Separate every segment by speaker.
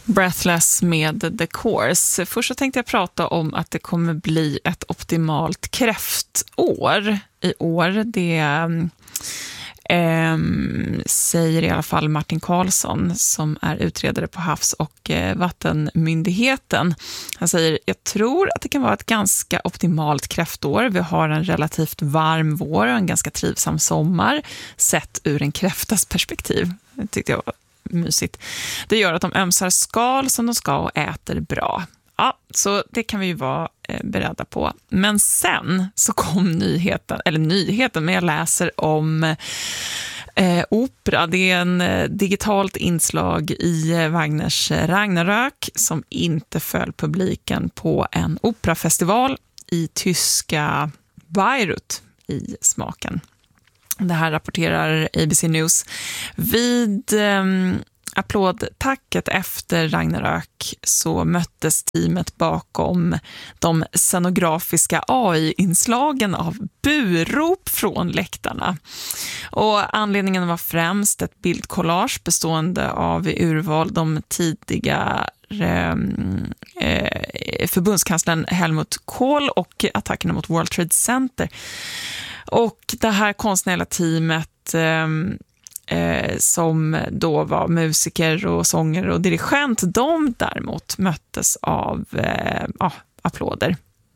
Speaker 1: Breathless med The Course. Först så tänkte jag prata om att det kommer bli ett optimalt kräftår i år. Det säger i alla fall Martin Karlsson som är utredare på Havs- och vattenmyndigheten. Han säger, jag tror att det kan vara ett ganska optimalt kräftår. Vi har en relativt varm vår och en ganska trivsam sommar sett ur en kräftas perspektiv. Det tyckte jag var mysigt. Det gör att de ömsar skal som de ska och äter bra. Ja, så det kan vi ju vara beredda på. Men sen så kom nyheten, men jag läser om opera. Det är en digitalt inslag i Wagners Ragnarök som inte föll publiken på en operafestival i tyska Bayreuth i smaken. Det här rapporterar ABC News. Vid applådtacket efter Ragnarök så möttes teamet bakom de scenografiska AI-inslagen av burop från läktarna. Och anledningen var främst ett bildkollage bestående av urval de tidiga förbundskanslern Helmut Kohl och attackerna mot World Trade Center. Och det här konstnärliga teamet som då var musiker och sångare och dirigent, de däremot möttes av applåder.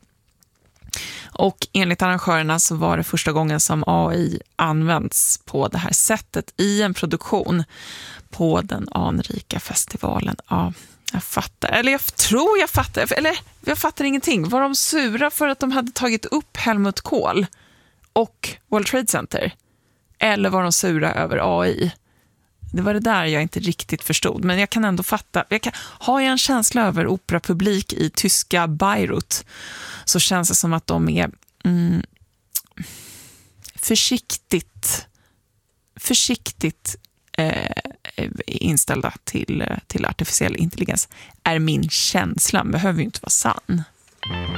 Speaker 1: Och enligt arrangörerna så var det första gången som AI används på det här sättet i en produktion på den anrika festivalen. Ja, jag fattar. Eller jag tror jag fattar. Eller jag fattar ingenting. Var de sura för att de hade tagit upp Helmut Kohl och World Trade Center? Eller var de sura över AI? Det var det där jag inte riktigt förstod. Men jag kan ändå fatta. Har jag en känsla över operapublik i tyska Bayreuth så känns det som att de är försiktigt inställda till artificiell intelligens. Är min känsla, behöver ju inte vara sann.